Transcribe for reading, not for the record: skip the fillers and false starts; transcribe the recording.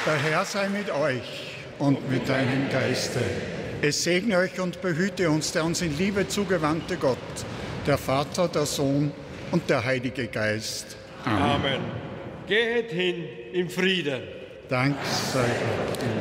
Der Herr sei mit euch und mit deinem Geiste. Es segne euch und behüte uns der uns in Liebe zugewandte Gott, der Vater, der Sohn und der Heilige Geist. Amen. Geht hin im Frieden. Dank sei Gott.